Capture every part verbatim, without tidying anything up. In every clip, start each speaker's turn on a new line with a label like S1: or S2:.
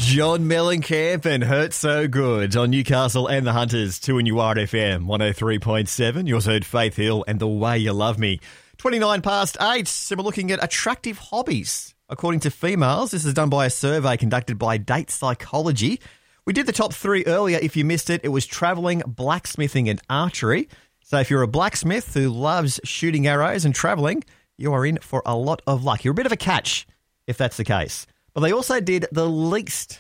S1: John Mellencamp and Hurt So Good on Newcastle and the Hunters, two in your R F M, one oh three point seven. You also heard Faith Hill and The Way You Love Me. twenty-nine past eight, so we're looking at attractive hobbies. According to females, this is done by a survey conducted by Date Psychology. We did the top three earlier. If you missed it, it was travelling, blacksmithing and archery. So if you're a blacksmith who loves shooting arrows and travelling, you are in for a lot of luck. You're a bit of a catch if that's the case. But they also did the least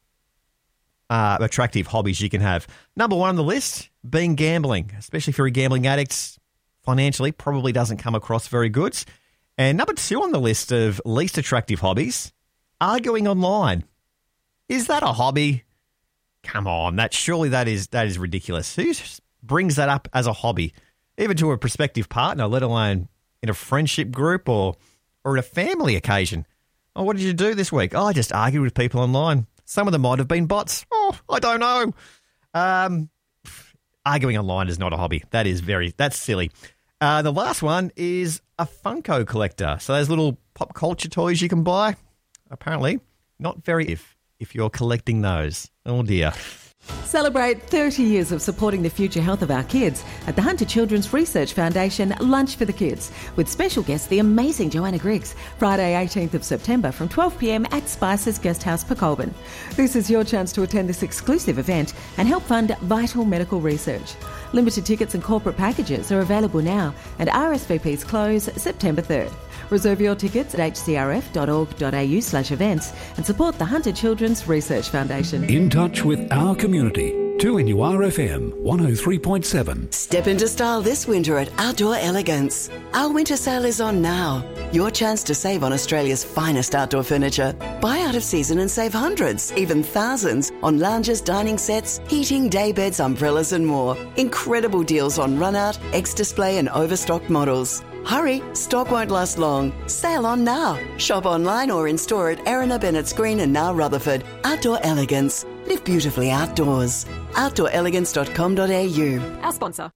S1: uh, attractive hobbies you can have. Number one on the list, being gambling, especially if you're a gambling addict, financially probably doesn't come across very good. And number two on the list of least attractive hobbies, arguing online. Is that a hobby? Come on, that surely that is that is ridiculous. Who brings that up as a hobby, even to a prospective partner, let alone in a friendship group or or at a family occasion? Oh, what did you do this week? Oh, I just argued with people online. Some of them might have been bots. Oh, I don't know. Um, arguing online is not a hobby. That is very that's silly. Uh, the last one is a Funko collector. So those little pop culture toys you can buy. Apparently, not very if if you're collecting those. Oh dear.
S2: Celebrate thirty years of supporting the future health of our kids at the Hunter Children's Research Foundation Lunch for the Kids with special guest the amazing Joanna Griggs, Friday eighteenth of September from twelve p m at Spice's Guesthouse, Pecolbin. This is your chance to attend this exclusive event and help fund vital medical research. Limited tickets and corporate packages are available now and R S V Ps close September third. Reserve your tickets at h c r f dot org dot a u slash events and support the Hunter Children's Research Foundation.
S3: In touch with our community. two N U R F M, one oh three point seven.
S4: Step into style this winter at Outdoor Elegance. Our winter sale is on now. Your chance to save on Australia's finest outdoor furniture. Buy out of season and save hundreds, even thousands, on lounges, dining sets, heating, daybeds, umbrellas and more. Incredible deals on run-out, ex-display and overstocked models. Hurry, stock won't last long. Sale on now. Shop online or in store at Erina Bennett's Green and now Rutherford. Outdoor Elegance. Live beautifully outdoors. outdoor elegance dot com dot a u.
S2: Our sponsor.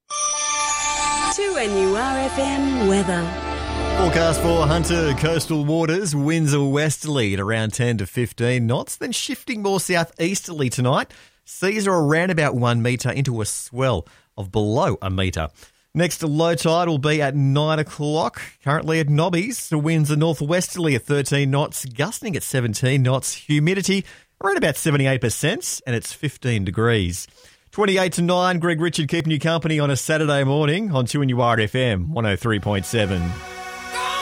S5: two N U R F M weather.
S1: Forecast for Hunter coastal waters, winds are westerly at around ten to fifteen knots, then shifting more southeasterly tonight. Seas are around about one metre into a swell of below a metre. Next low tide will be at nine o'clock. Currently at Nobbies, the winds are northwesterly at thirteen knots, gusting at seventeen knots. Humidity around about seventy-eight percent, and it's fifteen degrees. twenty-eight to nine, Greg Richard keeping you company on a Saturday morning on two N U R F M one oh three point seven.